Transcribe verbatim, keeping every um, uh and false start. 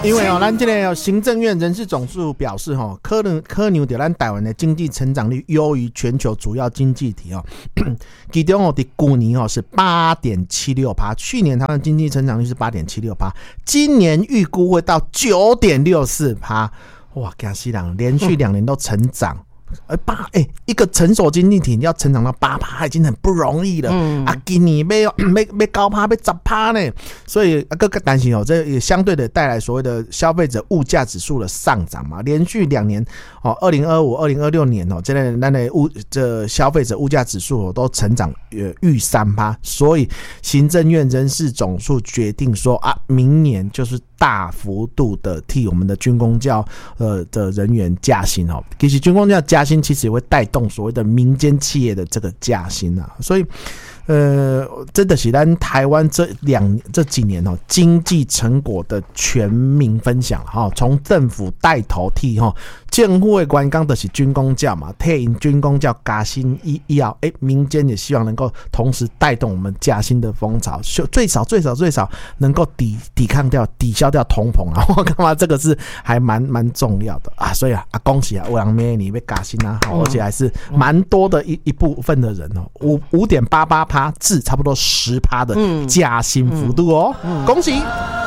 因为哦，咱这个行政院人事总处表示哈，可能可能对咱台湾的经济成长率优于全球主要经济体哦。其中哦，的去年哦是八点七六趴，去年它的经济成长率是八点七六趴，今年预估会到九点六四趴。哇，惊死人，连续两年都成长。呃八哎、欸，一个成熟经济体要成长到八趴已经很不容易了。嗯、啊，今年要要要高趴，要十趴呢，所以啊，各个担心哦，这也相对的带来所谓的消费者物价指数的上涨嘛。连续两年哦，二零二五、二零二六年哦，这类那类物这消费者物价指数、哦、都成长呃逾三趴，所以行政院人事总处决定说啊，明年就是大幅度的替我们的军公教呃的人员加薪哦。其实军公教加薪其实也会带动所谓的民间企业的这个加薪啊，所以呃，真的是咱台湾这两这几年哦，经济成果的全民分享哈，从政府带头替哈，政府的官刚的是军公教嘛，替军公教加薪以以后，哎，民间也希望能够同时带动我们加薪的风潮，最少最少最少能够抵抵抗掉、抵消掉通膨啊！我干嘛这个是还蛮蛮重要的啊，所以啊，啊恭喜啊，欧阳妹你被加薪啊，而且还是蛮多的一一部分的人哦，五五点八八。至差不多十趴的加薪幅度哦，嗯嗯、恭喜！